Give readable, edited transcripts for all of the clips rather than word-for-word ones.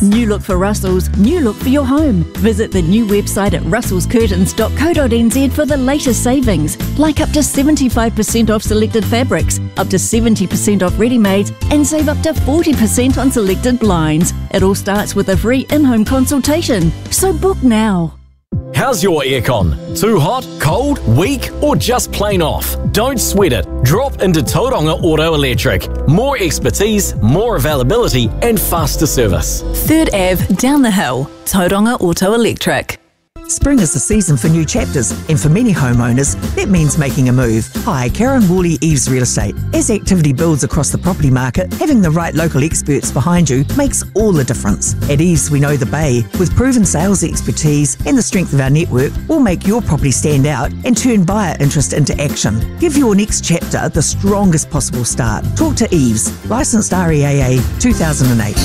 New look for Russells, new look for your home. Visit the new website at russellscurtains.co.nz for the latest savings, like up to 75% off selected fabrics, up to 70% off ready-mades, and save up to 40% on selected blinds. It all starts with a free in-home consultation. So book now. How's your aircon? Too hot, cold, weak, or just plain off? Don't sweat it. Drop into Tauranga Auto Electric. More expertise, more availability, and faster service. 3rd Ave, down the hill. Tauranga Auto Electric. Spring is the season for new chapters, and for many homeowners, that means making a move. Hi, Karen Worley, Eves Real Estate. As activity builds across the property market, having the right local experts behind you makes all the difference. At Eves, we know the Bay. With proven sales expertise and the strength of our network, we'll make your property stand out and turn buyer interest into action. Give your next chapter the strongest possible start. Talk to Eves, licensed REAA 2008.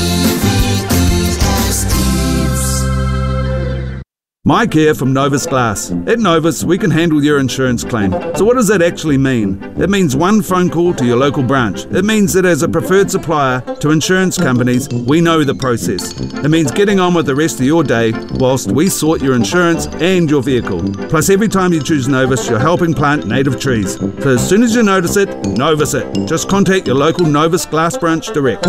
Mike here from Novus Glass. At Novus, we can handle your insurance claim. So what does that actually mean? It means one phone call to your local branch. It means that as a preferred supplier to insurance companies, we know the process. It means getting on with the rest of your day whilst we sort your insurance and your vehicle. Plus, every time you choose Novus, you're helping plant native trees. So as soon as you notice it, Novus it. Just contact your local Novus Glass branch direct.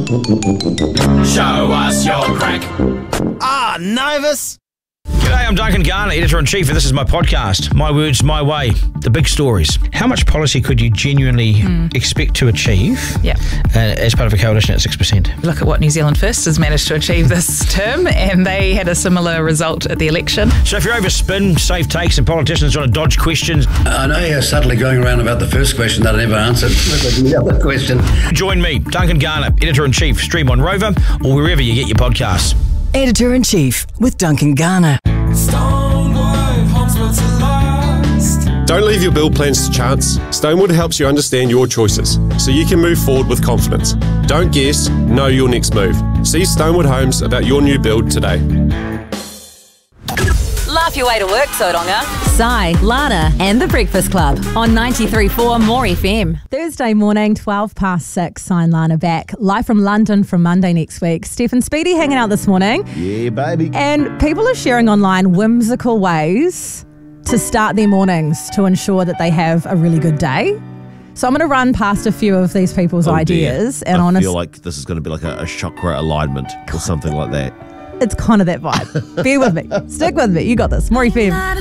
Show us your crack. Ah, Novus! G'day, I'm Duncan Garner, Editor-in-Chief, and this is my podcast, My Words, My Way, the big stories. How much policy could you genuinely expect to achieve as part of a coalition at 6%? Look at what New Zealand First has managed to achieve this term, and they had a similar result at the election. So if you're over spin, safe takes, and politicians want to dodge questions... I know you're subtly going around about the first question that I never answered. The other question. Join me, Duncan Garner, Editor-in-Chief, stream on Rover, or wherever you get your podcasts. Editor-in-Chief with Duncan Garner. Don't leave your build plans to chance. Stonewood helps you understand your choices so you can move forward with confidence. Don't guess, know your next move. See Stonewood Homes about your new build today. Laugh your way to work, Tauranga. Sai, Lana and The Breakfast Club on 93.4 More FM. Thursday morning, 6:12. Sai and Lana back. Live from London from Monday next week. Steph and Speedy hanging out this morning. Yeah, baby. And people are sharing online whimsical ways to start their mornings to ensure that they have a really good day. So I'm going to run past a few of these people's ideas. Dear. And I feel like this is going to be like a chakra alignment or something like that. It's kind of that vibe. Bear with me. Stick with me. You got this. More FM.